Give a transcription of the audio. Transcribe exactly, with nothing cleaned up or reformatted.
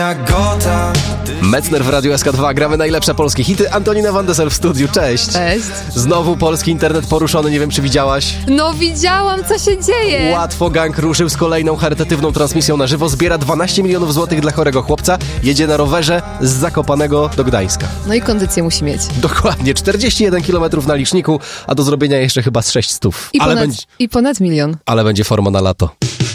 Metzner w Radiu S K dwa. Gramy najlepsze polskie hity. Antonina Van Desel w studiu. Cześć. Cześć. Znowu polski internet poruszony. Nie wiem, czy widziałaś? No widziałam, co się dzieje. Łatwo gang ruszył z kolejną charytatywną transmisją na żywo. Zbiera dwanaście milionów złotych dla chorego chłopca. Jedzie na rowerze z Zakopanego do Gdańska. No i kondycję musi mieć. Dokładnie. czterdzieści jeden kilometrów na liczniku, a do zrobienia jeszcze chyba z sześć stów. I, ale ponad, będzie, I ponad milion. ale będzie forma na lato.